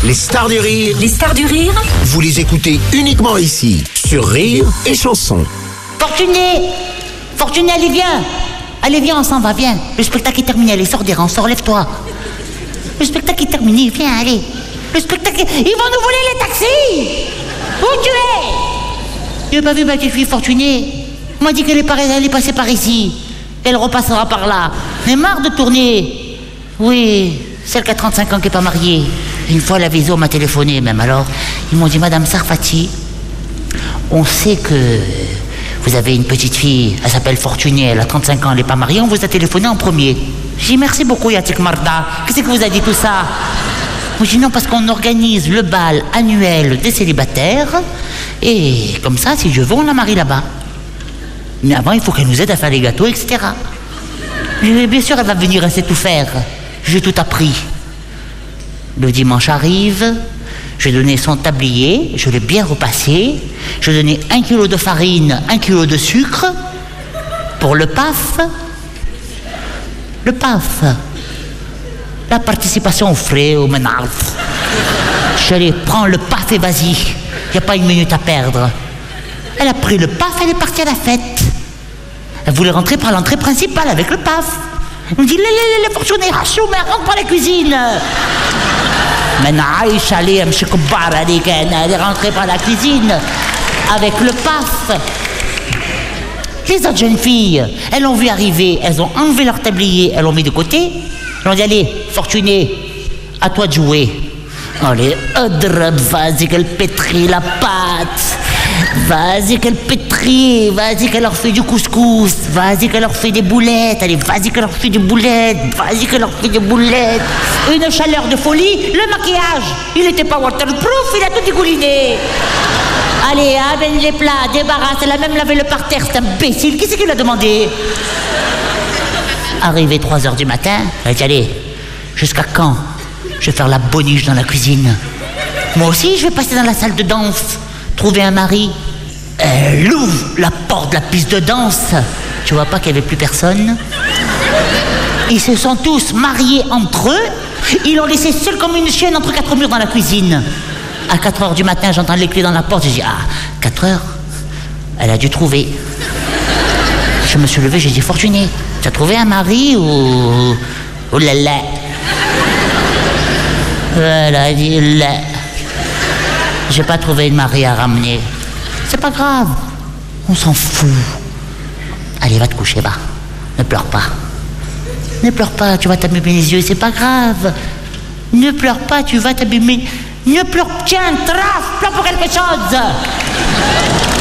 Les stars du rire. Les stars du rire. Vous les écoutez uniquement ici, sur Rire et Chanson. Fortuné, allez viens, on s'en va, viens. Le spectacle est terminé, allez, sors des rangs, lève-toi. Le spectacle est terminé, viens, allez. Le spectacle est... Ils vont nous voler les taxis. Où tu es? Tu n'as pas vu ma petite fille Fortunée? On m'a dit qu'elle est passée par ici. Elle repassera par là. Mais marre de tourner. Oui, celle qui a 35 ans qui n'est pas mariée. Une fois, la Viso m'a téléphoné même. Alors, ils m'ont dit, Madame Sarfati, on sait que vous avez une petite fille, elle s'appelle Fortunée, elle a 35 ans, elle n'est pas mariée, on vous a téléphoné en premier. J'ai dit, merci beaucoup, Yatik Marda. Qu'est-ce que vous a dit tout ça? Moi, j'ai dit non, parce qu'on organise le bal annuel des célibataires, et comme ça, si je veux, on la marie là-bas. Mais avant, il faut qu'elle nous aide à faire les gâteaux, etc. Bien sûr, elle va venir, elle sait tout faire. J'ai tout appris. Le dimanche arrive, je donnais son tablier, je l'ai bien repassé, je donnais 1 kilo de farine, 1 kilo de sucre, pour le PAF. Le PAF, la participation aux frais, au ménage. Je lui ai dit, prends le PAF et vas-y, il n'y a pas une minute à perdre. Elle a pris le PAF, elle est partie à la fête. Elle voulait rentrer par l'entrée principale avec le PAF. Elle me dit, les Fortunés, mais rentre par la cuisine. Mais Aïcha, elle est rentrée par la cuisine avec le PAF. Les autres jeunes filles, elles l'ont vu arriver, elles ont enlevé leur tablier, elles l'ont mis de côté. Elles ont dit, allez, Fortuné, à toi de jouer. Allez, vas-y qu'elle pétrit la pâte. Vas-y qu'elle pétrit, vas-y qu'elle leur fait du couscous, vas-y qu'elle leur fait des boulettes, allez, vas-y qu'elle leur fait des boulettes, vas-y qu'elle leur fait des boulettes. Une chaleur de folie, le maquillage, il n'était pas waterproof, il a tout dégouliné. Allez, amène les plats, débarrasse, elle a même lavé le parterre, c'est imbécile, qui c'est qui l'a demandé? Arrivé 3h du matin, elle a dit, allez, jusqu'à quand je vais faire la boniche dans la cuisine? Moi aussi, je vais passer dans la salle de danse. Trouver un mari. Elle ouvre la porte de la piste de danse. Tu vois pas qu'il n'y avait plus personne? Ils se sont tous mariés entre eux. Ils l'ont laissé seul comme une chienne entre 4 murs dans la cuisine. À 4h du matin, j'entends les clés dans la porte. J'ai dit, 4h? Elle a dû trouver. Je me suis levé, j'ai dit, Fortuné, tu as trouvé un mari ou... Oh là là. Elle a dit, là. J'ai pas trouvé de mari à ramener. C'est pas grave. On s'en fout. Allez, va te coucher, va. Ne pleure pas. Ne pleure pas, tu vas t'abîmer les yeux, c'est pas grave. Ne pleure pas, tu vas t'abîmer. Ne pleure, tiens, trace, pleure pour quelque chose.